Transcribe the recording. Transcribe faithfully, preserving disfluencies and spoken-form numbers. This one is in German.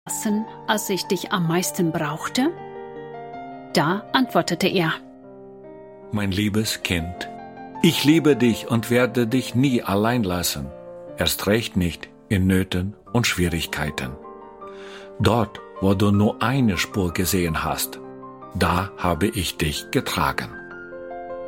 als ich dich am meisten brauchte? Da antwortete er: Mein liebes Kind, ich liebe dich und werde dich nie allein lassen, erst recht nicht in Nöten und Schwierigkeiten. Dort, wo du nur eine Spur gesehen hast, da habe ich dich getragen.